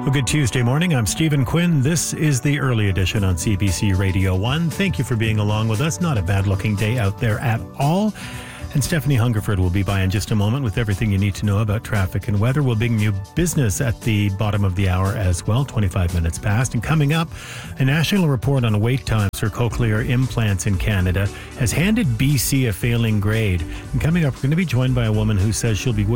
Well, good Tuesday morning. I'm Stephen Quinn. This is the early edition on CBC Radio 1. Thank you for being along with us. Not a bad-looking day out there at all. And Stephanie Hungerford will be by in just a moment with everything you need to know about traffic and weather. We'll bring you business at the bottom of the hour as well, 25 minutes past. And coming up, a national report on wait times for cochlear implants in Canada has handed BC a failing grade. And coming up, we're going to be joined by a woman who says she'll be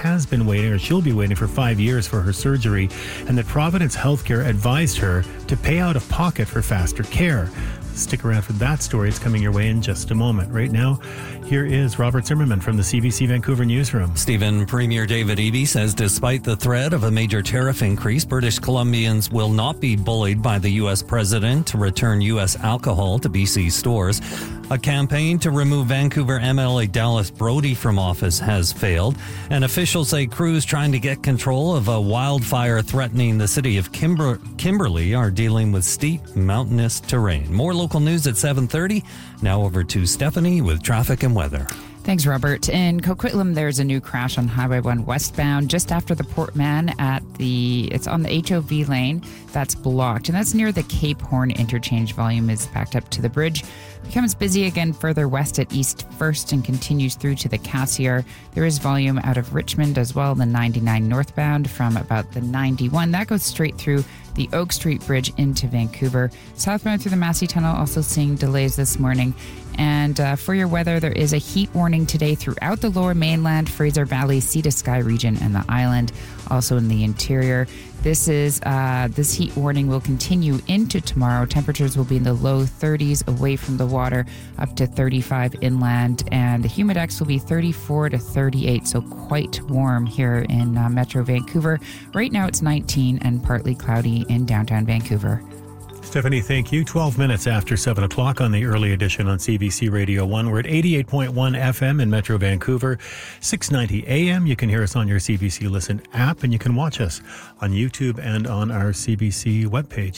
waiting for 5 years for her surgery, and that Providence Healthcare advised her to pay out of pocket for faster care. Stick around for that story. It's coming your way in just a moment. Right now, here is Robert Zimmerman from the CBC Vancouver newsroom. Stephen, Premier David Eby says despite the threat of a major tariff increase, British Columbians will not be bullied by the U.S. president to return U.S. alcohol to BC stores. A campaign to remove Vancouver MLA Dallas Brody from office has failed, and officials say crews trying to get control of a wildfire threatening the city of Kimberley are dealing with steep mountainous terrain. More local news at 7:30. Now over to Stephanie with traffic and weather. Thanks, Robert. In Coquitlam, there's a new crash on Highway 1 westbound just after the Port Mann it's on the HOV lane. That's blocked, and that's near the Cape Horn interchange. Volume is backed up to the bridge. Becomes busy again further west at East 1st and continues through to the Cassiar. There is volume out of Richmond as well, the 99 northbound from about the 91. That goes straight through the Oak Street Bridge into Vancouver. Southbound through the Massey Tunnel, also seeing delays this morning. And for your weather, there is a heat warning today throughout the lower mainland, Fraser Valley, Sea to Sky region, and the island. Also in the interior. This heat warning will continue into tomorrow. Temperatures will be in the low 30s away from the water, up to 35 inland, and the humidex will be 34 to 38, so quite warm here in Metro Vancouver. Right now it's 19 and partly cloudy in downtown Vancouver. Stephanie, thank you. 12 minutes after 7 o'clock on the early edition on CBC Radio 1. We're at 88.1 FM in Metro Vancouver, 690 AM. You can hear us on your CBC Listen app, and you can watch us on YouTube and on our CBC webpage,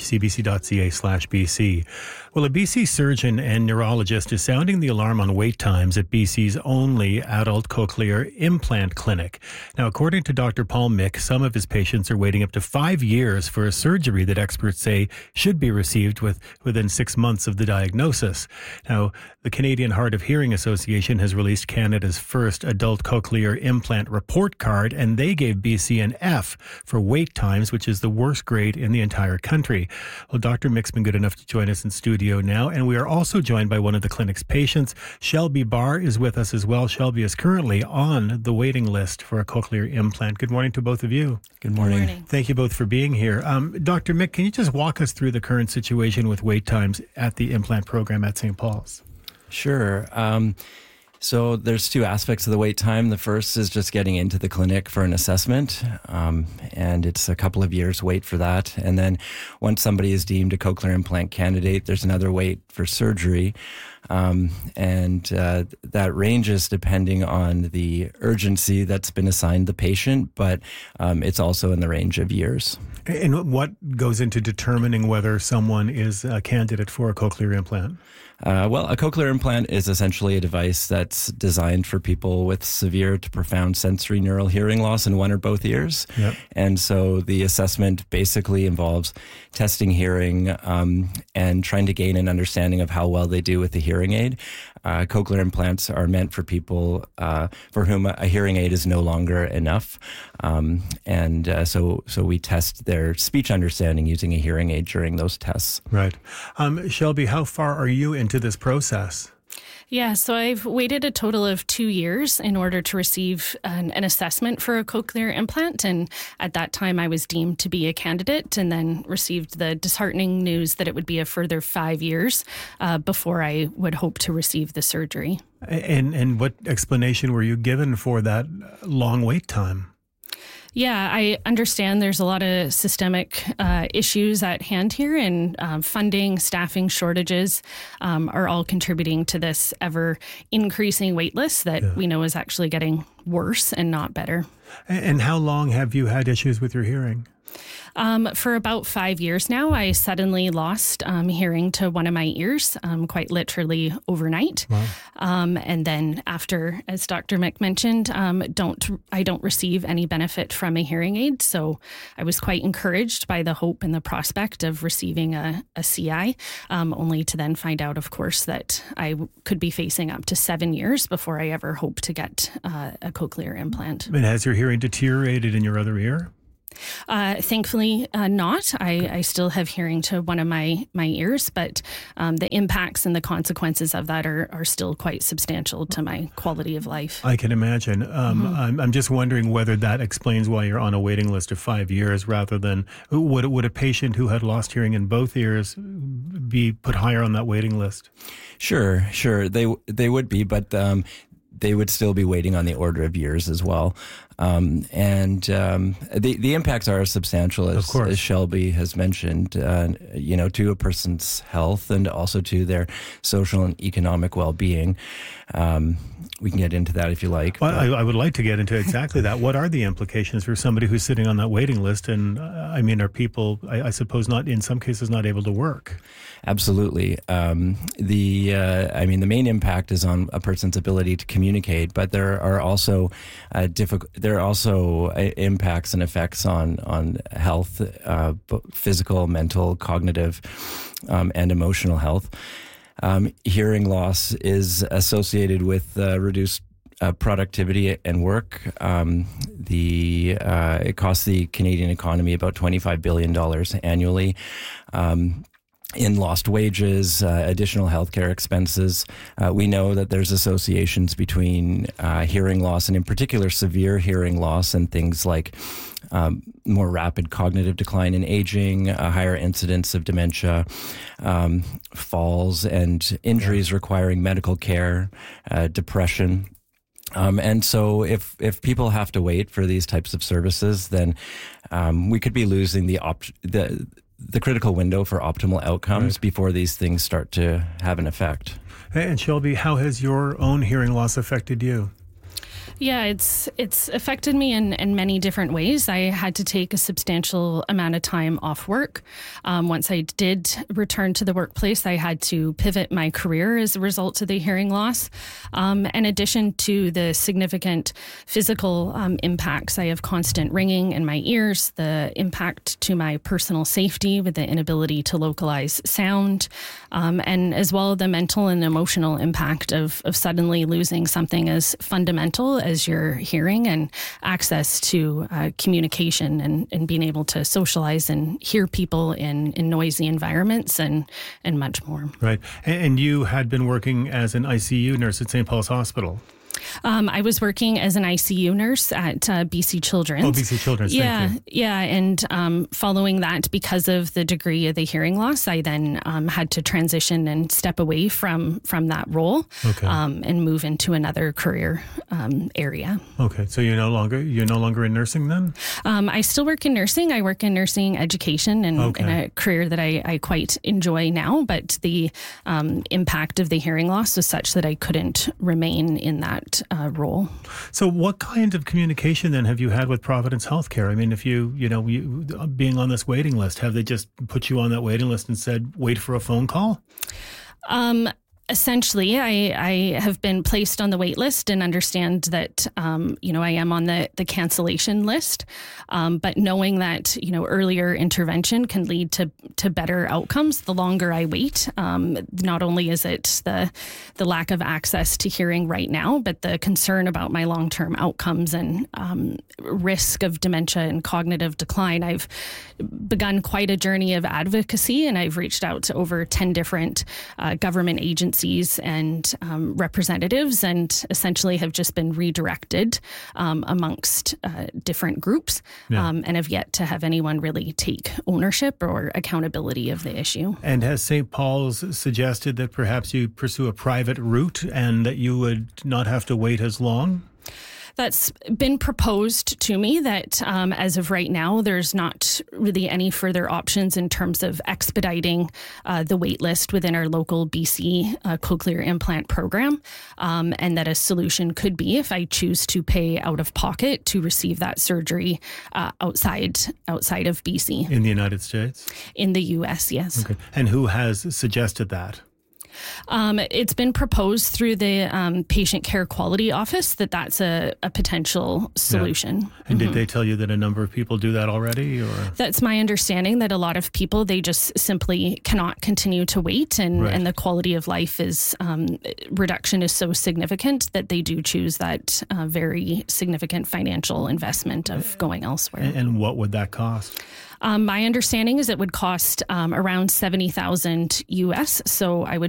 cbc.ca/BC. Well, a BC surgeon and neurologist is sounding the alarm on wait times at BC's only adult cochlear implant clinic. Now, according to Dr. Paul Mick, some of his patients are waiting up to 5 years for a surgery that experts say should be received within 6 months of the diagnosis. Now, the Canadian Hard of Hearing Association has released Canada's first adult cochlear implant report card, and they gave BC an F for wait times, which is the worst grade in the entire country. Well, Dr. Mick's been good enough to join us in studio now, and we are also joined by one of the clinic's patients. Shelby Barr is with us as well. Shelby is currently on the waiting list for a cochlear implant. Good morning to both of you. Good morning. Good morning. Thank you both for being here. Dr. Mick, can you just walk us through the current situation with wait times at the implant program at St. Paul's? Sure. So there's two aspects of the wait time. The first is just getting into the clinic for an assessment, and it's a couple of years wait for that. And then once somebody is deemed a cochlear implant candidate, there's another wait for surgery. That ranges depending on the urgency that's been assigned the patient, but it's also in the range of years. And what goes into determining whether someone is a candidate for a cochlear implant? Well, a cochlear implant is essentially a device that's designed for people with severe to profound sensory neural hearing loss in one or both ears. Yep. And so the assessment basically involves testing hearing and trying to gain an understanding of how well they do with the hearing aid. Cochlear implants are meant for people for whom a hearing aid is no longer enough. So we test their speech understanding using a hearing aid during those tests. Right. Shelby, how far are you into this process? Yeah, so I've waited a total of 2 years in order to receive an assessment for a cochlear implant. And at that time, I was deemed to be a candidate and then received the disheartening news that it would be a further 5 years before I would hope to receive the surgery. And what explanation were you given for that long wait time? Yeah, I understand there's a lot of systemic issues at hand here, and funding, staffing shortages are all contributing to this ever increasing wait list that we know is actually getting worse and not better. And how long have you had issues with your hearing? For about 5 years now, I suddenly lost hearing to one of my ears, quite literally overnight. Wow. And then after, as Dr. Mick mentioned, I don't receive any benefit from a hearing aid. So I was quite encouraged by the hope and the prospect of receiving a CI, only to then find out, of course, that I could be facing up to 7 years before I ever hope to get a cochlear implant. And has your hearing deteriorated in your other ear? Thankfully not. I still have hearing to one of my ears, but the impacts and the consequences of that are still quite substantial to my quality of life. I can imagine. I'm just wondering whether that explains why you're on a waiting list of 5 years rather than would a patient who had lost hearing in both ears be put higher on that waiting list? Sure. They would be, but they would still be waiting on the order of years as well. The impacts are substantial, as Shelby has mentioned, to a person's health and also to their social and economic well-being. We can get into that if you like. Well, I would like to get into exactly that. What are the implications for somebody who's sitting on that waiting list? And are people, I suppose, not in some cases not able to work? Absolutely. The main impact is on a person's ability to communicate, but there are also impacts and effects on health, physical, mental, cognitive, and emotional health. Hearing loss is associated with reduced productivity and work. It costs the Canadian economy about $25 billion annually. In lost wages, additional healthcare expenses. We know that there's associations between hearing loss and in particular severe hearing loss and things like more rapid cognitive decline in aging, a higher incidence of dementia, falls and injuries requiring medical care, depression. And so if people have to wait for these types of services, then we could be losing the critical window for optimal outcomes before these things start to have an effect. And Shelby, how has your own hearing loss affected you? Yeah, it's affected me in many different ways. I had to take a substantial amount of time off work. Once I did return to the workplace, I had to pivot my career as a result of the hearing loss. In addition to the significant physical impacts, I have constant ringing in my ears, the impact to my personal safety with the inability to localize sound, and as well the mental and emotional impact of suddenly losing something as fundamental as your hearing and access to communication and being able to socialize and hear people in noisy environments and much more. Right. And you had been working as an ICU nurse at St. Paul's Hospital. I was working as an ICU nurse at BC Children's. Oh, BC Children's, thank you. Yeah, and following that, because of the degree of the hearing loss, I then had to transition and step away from that role and move into another career area. Okay, so you're no longer in nursing then? I still work in nursing. I work in nursing education and in a career that I quite enjoy now, but the impact of the hearing loss was such that I couldn't remain in that role. So what kind of communication then have you had with Providence Healthcare? I mean, if you being on this waiting list, have they just put you on that waiting list and said, wait for a phone call? Essentially, I have been placed on the wait list and understand that, I am on the cancellation list. But knowing that, earlier intervention can lead to better outcomes the longer I wait. Not only is it the lack of access to hearing right now, but the concern about my long-term outcomes and risk of dementia and cognitive decline. I've begun quite a journey of advocacy, and I've reached out to over 10 different government agencies and representatives, and essentially have just been redirected amongst different groups and have yet to have anyone really take ownership or accountability of the issue. And has St. Paul's suggested that perhaps you pursue a private route and that you would not have to wait as long? That's been proposed to me that as of right now, there's not really any further options in terms of expediting the wait list within our local BC cochlear implant program, and that a solution could be if I choose to pay out of pocket to receive that surgery outside of BC. In the United States? In the U.S., yes. Okay. And who has suggested that? It's been proposed through the Patient Care Quality Office that that's a potential solution. Yeah. And did they tell you that a number of people do that already? Or That's my understanding, that a lot of people, they just simply cannot continue to wait, and the quality of life is reduction is so significant that they do choose that very significant financial investment of going elsewhere. And what would that cost? My understanding is it would cost around $70,000 US. So I would